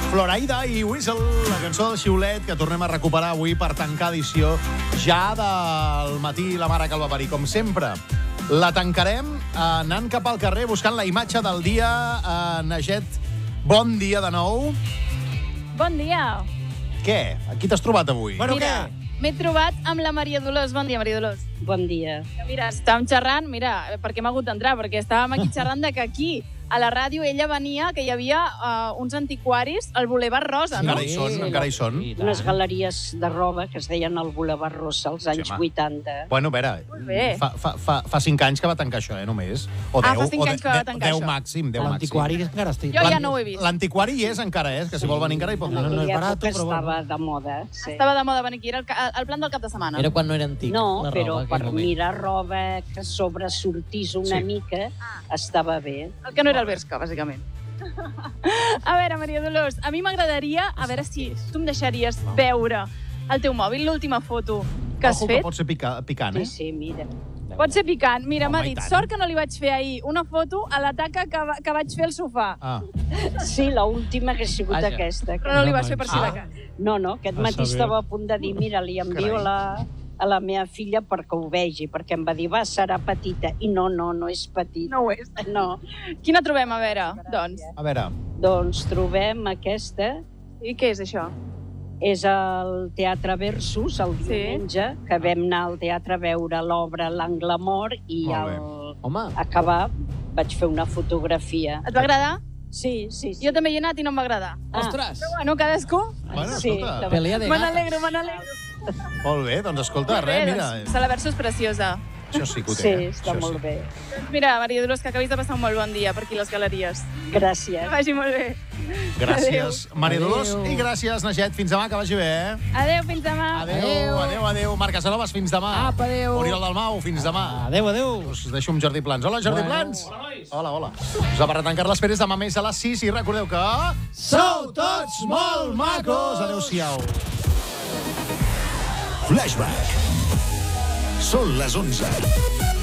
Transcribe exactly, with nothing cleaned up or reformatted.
Floraida i Whistle, la cançó del xiulet que tornem a recuperar avui per tancar edició ja del matí la mare que el va parir. Com sempre, la tancarem anant cap al carrer buscant la imatge del dia. Uh, Naget, bon dia de nou. Bon dia. Què? Aquí t'has trobat avui? Bueno, mira, m'he trobat amb la Maria Dolors. Bon dia, Maria Dolors. Bon dia. Mira, estàvem xerrant, mira, perquè m'ha hagut d'entrar, perquè estàvem aquí xerrant de que aquí, a la ràdio, ella venia, que hi havia uh, uns antiquaris al Bulevard Rosa, no? Encara hi són, encara hi són. Unes galeries de roba que es deien al Boulevard Rosa als anys home. vuitanta. Bueno, a veure, Molt bé. fa, fa, fa, fa cinc anys que va tancar això, eh, només. O Ah, deu, fa cinc o de- anys que va de- tancar deu això. màxim, deu màxim. L'antiquari encara estic. Jo ja no ho he vist. L'antiquari hi és encara, eh? Que si vol venir encara hi pot En venir. no és aquella barat, època però bueno. estava de moda. Sí. Estava de moda venir aquí, era el, ca- el plan del cap de setmana. Era quan no era antic, No, la roba, però aquell per moment. mirar roba que sobresortís una Sí. mica estava bé. El que no era el Bershka, bàsicament. A veure, Maria Dolors, a mi m'agradaria, a veure si tu em deixaries veure el teu mòbil, l'última foto que has Ojo, que fet. pot ser pica, picant, Sí, eh? sí, mira. Pot ser picant. Mira, Home, m'ha i dit, tant. sort que no li vaig fer ahir una foto a la taca que, va, que vaig fer al sofà. Ah, Sí, l'última que ha sigut Vaja. aquesta. Però no li no vas fer per si manxar. de cas. No, no, aquest A matí saber. estava a punt de dir, mira, li envio Carai. la, a la meva filla perquè ho vegi, perquè em va dir, va, serà petita. I no, no, no és petita. No ho és. No. Quina trobem, a veure, doncs? a veure, Doncs trobem aquesta, I què és això? és el Teatre Versus, el Sí. diumenge, que vam anar al teatre a veure l'obra L'Angle Mort i Molt bé. al Home, acabar vaig fer una fotografia. Et va agradar? Sí, sí, sí. Jo també hi he anat i no em va agradar. Ah, ostres! Però bueno, cadascú. bueno, sí, escolta, la- Pelea de Me gatas. n'alegro, me n'alegro. molt bé, doncs escolta, Molt res, bé, mira, doncs, Sala Versus preciosa. això sí que ho té. Sí, eh? està Això molt sí. bé. Mira, Maria Dolors, que acabis de passar un molt bon dia per aquí a les galeries. Que Gràcies. vagi molt bé. Gràcies, Maria Dolors, Adéu. i gràcies, Naget. Fins demà, que vagi bé, eh? Adéu, fins demà. Adéu, Adéu. adéu, adéu. Marc Casanovas, fins demà. Apa, adéu. Oriol Dalmau, fins demà. Adéu, adéu. Us deixo amb Jordi Plans. Hola, Jordi Bueno. Plans. Hola, nois. Hola, hola. Us va per tancar les Pérez demà més a les sis i recordeu que... Sou tots molt macos! Adéu-siau. Flashback. Són les onze.